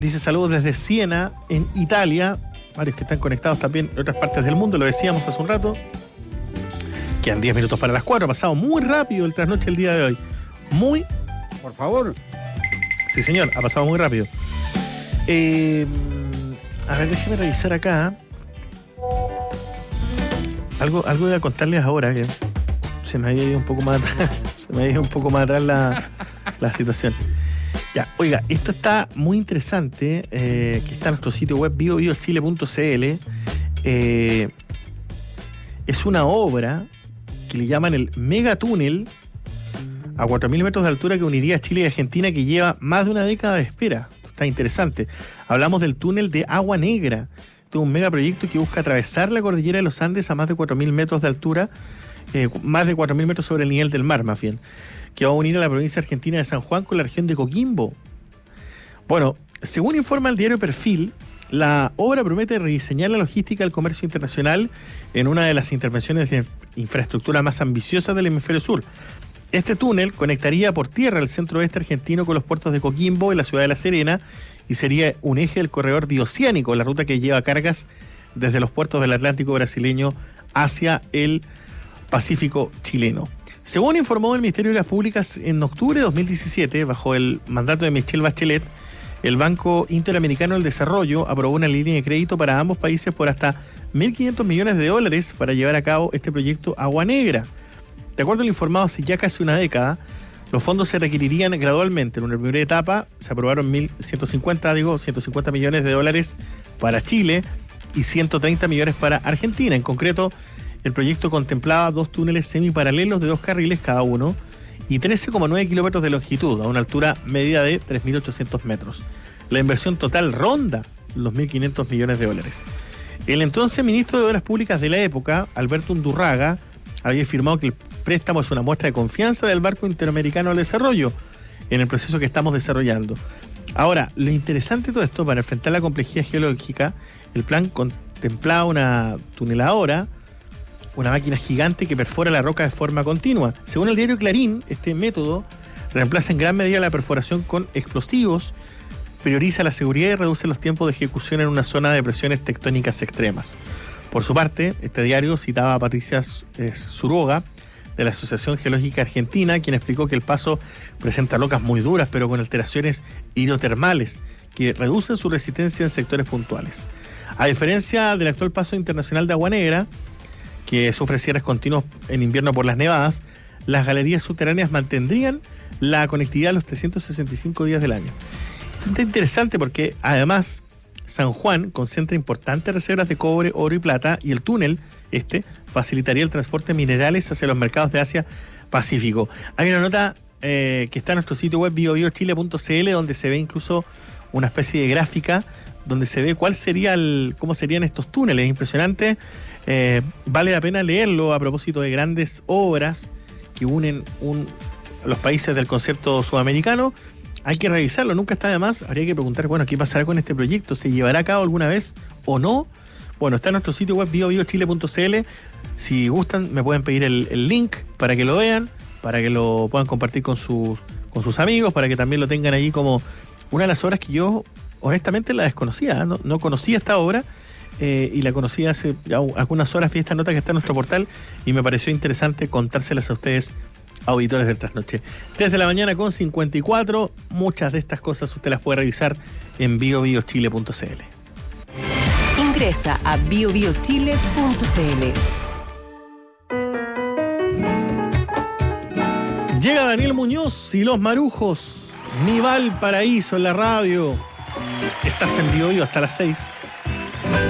Dice saludos desde Siena, en Italia. Varios que están conectados también en otras partes del mundo, lo decíamos hace un rato. Quedan 10 minutos para las 4. Ha pasado muy rápido el trasnoche el día de hoy. Por favor. Sí, señor, ha pasado muy rápido. A ver, déjeme revisar acá. Algo voy a contarles ahora que se me había ido un poco más atrás. Se me había ido un poco más atrás la situación. Ya, oiga, esto está muy interesante, que está en nuestro sitio web biobiochile.cl. Es una obra que le llaman el megatúnel a 4.000 metros de altura que uniría a Chile y Argentina, que lleva más de una década de espera. Está interesante. Hablamos del túnel de Agua Negra. Este es un megaproyecto que busca atravesar la cordillera de los Andes a más de 4.000 metros de altura, más de 4.000 metros sobre el nivel del mar, más bien, que va a unir a la provincia argentina de San Juan con la región de Coquimbo. Bueno, según informa el diario Perfil, la obra promete rediseñar la logística del comercio internacional en una de las intervenciones de infraestructura más ambiciosas del hemisferio sur. Este túnel conectaría por tierra el centro-oeste argentino con los puertos de Coquimbo y la ciudad de La Serena y sería un eje del corredor bioceánico, la ruta que lleva cargas desde los puertos del Atlántico brasileño hacia el Pacífico chileno. Según informó el Ministerio de las Públicas, en octubre de 2017, bajo el mandato de Michelle Bachelet, el Banco Interamericano del Desarrollo aprobó una línea de crédito para ambos países por hasta $1.500 millones para llevar a cabo este proyecto Agua Negra. De acuerdo al informado hace ya casi una década, los fondos se requerirían gradualmente. En una primera etapa se aprobaron 150 millones de dólares para Chile y 130 millones para Argentina. En concreto, el proyecto contemplaba 2 túneles semiparalelos de 2 carriles cada uno y 13,9 kilómetros de longitud, a una altura media de 3.800 metros. La inversión total ronda los 1.500 millones de dólares. El entonces ministro de Obras Públicas de la época, Alberto Undurraga, había afirmado que el préstamo es una muestra de confianza del Banco Interamericano del Desarrollo en el proceso que estamos desarrollando. Ahora, lo interesante de todo esto, para enfrentar la complejidad geológica, el plan contemplaba una tuneladora, una máquina gigante que perfora la roca de forma continua. Según el diario Clarín, este método reemplaza en gran medida la perforación con explosivos, prioriza la seguridad y reduce los tiempos de ejecución en una zona de presiones tectónicas extremas. Por su parte, este diario citaba a Patricia Zuroga, de la Asociación Geológica Argentina, quien explicó que el paso presenta rocas muy duras, pero con alteraciones hidrotermales, que reducen su resistencia en sectores puntuales. A diferencia del actual paso internacional de Agua Negra, que sufre cierres continuos en invierno por las nevadas, las galerías subterráneas mantendrían la conectividad los 365 días del año. Esto es interesante porque, además, San Juan concentra importantes reservas de cobre, oro y plata, y el túnel facilitaría el transporte de minerales hacia los mercados de Asia-Pacífico. Hay una nota que está en nuestro sitio web biobiochile.cl, donde se ve incluso una especie de gráfica donde se ve cómo serían estos túneles. Impresionante. Vale la pena leerlo a propósito de grandes obras que unen los países del concierto sudamericano. Hay que revisarlo, nunca está de más. Habría que preguntar, ¿qué pasará con este proyecto? ¿Se llevará a cabo alguna vez o no? Bueno, está en nuestro sitio web biobiochile.cl. Si gustan, me pueden pedir el link para que lo vean, para que lo puedan compartir con sus amigos, para que también lo tengan allí como una de las obras que yo honestamente la desconocía. No conocía esta obra y la conocí hace ya algunas horas. Vi esta nota que está en nuestro portal y me pareció interesante contárselas a ustedes, auditores del Trasnoche. Desde la mañana con 54, muchas de estas cosas usted las puede revisar en biobiochile.cl. Ingresa a biobiochile.cl. Llega Daniel Muñoz y los Marujos. Mi Valparaíso en la radio. Estás en Bio hasta las 6.